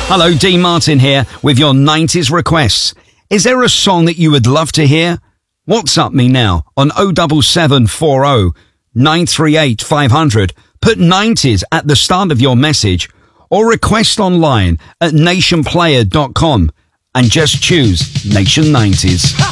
Hello, Dean Martin here with your 90s requests. Is there a song that you would love to hear? WhatsApp me now on 07740 938 500. Put 90s at the start of your message or request online at nationplayer.com and just choose Nation 90s.